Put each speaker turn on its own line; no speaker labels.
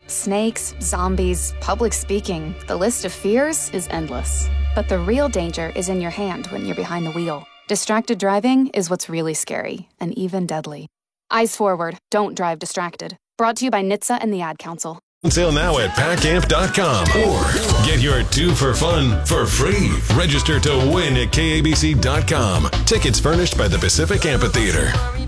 Snakes, zombies, public speaking. The list of fears is endless. But the real danger is in your hand when you're behind the wheel. Distracted driving is what's really scary and even deadly. Eyes forward. Don't drive distracted. Brought to you by NHTSA and the Ad Council.
Sale now at PACCamp.com or get your 2 for Fun for free. Register to win at KABC.com. Tickets furnished by the Pacific Amphitheater.